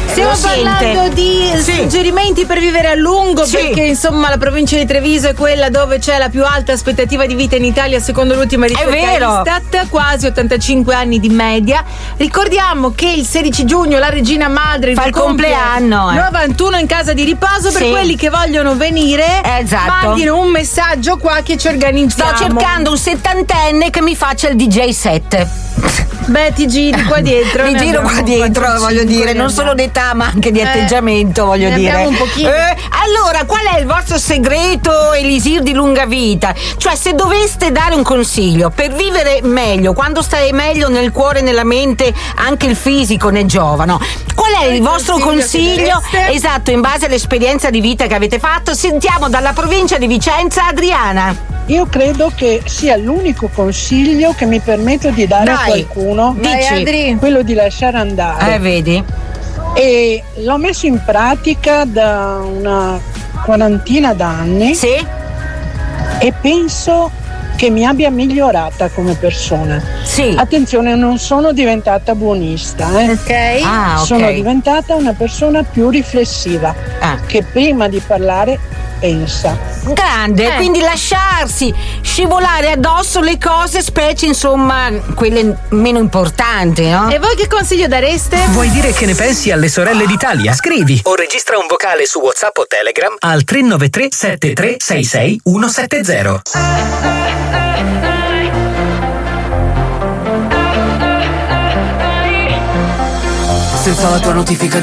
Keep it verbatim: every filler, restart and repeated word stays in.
Stiamo parlando di sì. suggerimenti per vivere a lungo, sì. perché insomma la provincia di Treviso è quella dove c'è la più alta aspettativa di vita in Italia secondo l'ultima ricerca Istat, quasi ottantacinque anni di media. Ricordiamo che il sedici giugno la regina madre fa il compleanno, eh. novantuno in casa di riposo. Per sì. quelli che vogliono venire, esatto. mandino un messaggio qua che ci organizziamo. Sto cercando un settantenne che mi faccia il D J set. Beh, ti giri qua dietro. Mi giro qua dietro, voglio dire, non solo d'età ma anche di eh, atteggiamento, voglio ne dire. Abbiamo un pochino. Eh, allora, qual è il vostro segreto elisir di lunga vita? Cioè, se doveste dare un consiglio per vivere meglio, quando stai meglio nel cuore, nella mente, anche il fisico ne giova, no? Qual è il, il vostro consiglio? consiglio esatto, in base all'esperienza di vita che avete fatto? Sentiamo dalla provincia di Vicenza Adriana. Io credo che sia l'unico consiglio che mi permetto di dare Dai, a qualcuno, dici. quello di lasciare andare. Eh, vedi? E l'ho messo in pratica da una quarantina d'anni. Sì. E penso che mi abbia migliorata come persona. Sì. Attenzione, non sono diventata buonista, eh. Ok. Ah, ok. Sono diventata una persona più riflessiva, ah. che prima di parlare pensa. Grande, eh. quindi lasciarsi scivolare addosso le cose, specie insomma quelle meno importanti, no? E voi che consiglio dareste? Vuoi dire che ne pensi alle sorelle d'Italia? Scrivi o registra un vocale su WhatsApp o Telegram al tre nove tre sette tre sei sei uno sette zero. Senza la tua notifica